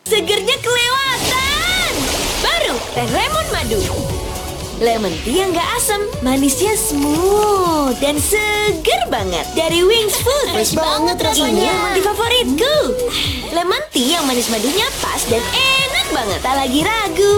Segernya kelewatan. Baru teh lemon madu. Lemon tea yang gak asam, manisnya smooth dan seger banget. Dari Wings Food. Fresh banget rasanya. Ini di favoritku. Lemon tea yang manis madunya pas dan enak banget. Tak lagi ragu.